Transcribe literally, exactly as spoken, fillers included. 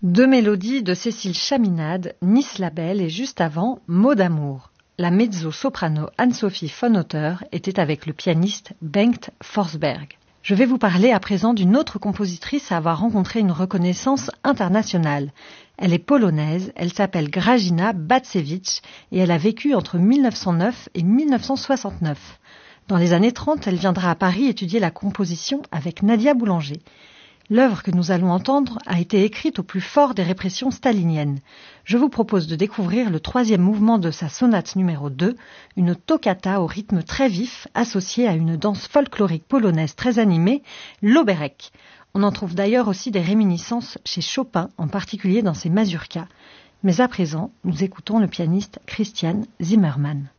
Deux mélodies de Cécile Chaminade, Nice la Belle et juste avant, Mots d'amour. La mezzo-soprano Anne-Sophie von Otter était avec le pianiste Bengt Forsberg. Je vais vous parler à présent d'une autre compositrice à avoir rencontré une reconnaissance internationale. Elle est polonaise, elle s'appelle Grażyna Bacewicz et elle a vécu entre mille neuf cent neuf et mille neuf cent soixante-neuf. Dans les années trente, elle viendra à Paris étudier la composition avec Nadia Boulanger. L'œuvre que nous allons entendre a été écrite au plus fort des répressions staliniennes. Je vous propose de découvrir le troisième mouvement de sa sonate numéro deux, une toccata au rythme très vif associée à une danse folklorique polonaise très animée, l'oberek. On en trouve d'ailleurs aussi des réminiscences chez Chopin, en particulier dans ses mazurkas. Mais à présent, nous écoutons le pianiste Christian Zimmermann.